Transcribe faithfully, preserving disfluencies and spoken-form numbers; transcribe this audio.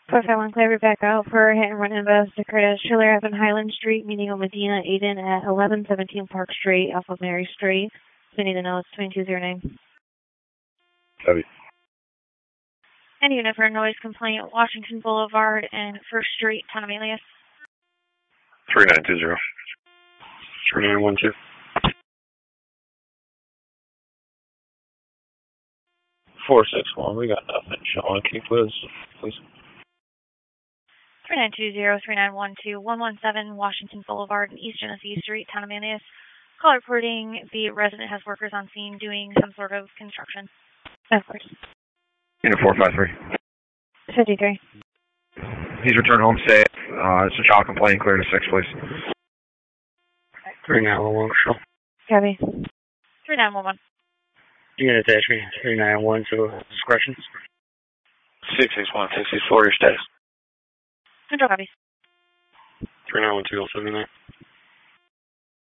four five one, clear back out for hit and run invest occurred at Schiller Avenue, Highland Street, meeting with Medina Aiden at eleven seventeen Park Street, off of Mary Street. We need to know it's two two zero nine. Copy. And unit for a noise complaint, Washington Boulevard and First Street, Town of Alias. three nine two zero. three nine one two. four six one, we got nothing. Sean, can you please, please? three nine two zero, three nine one two, one one seven Washington Boulevard and East Genesee Street, Town of Alias. Call reporting the resident has workers on scene doing some sort of construction. Of course. Unit four five three. fifty-three. He's returned home safe. Uh, it's a child complaint. Clear to six, please. three nine one one, sure. Copy. three nine one one. Unit dash me, three nine one two, discretion. six six one, six six four, your status. Control copies. three nine one two, seventy-nine.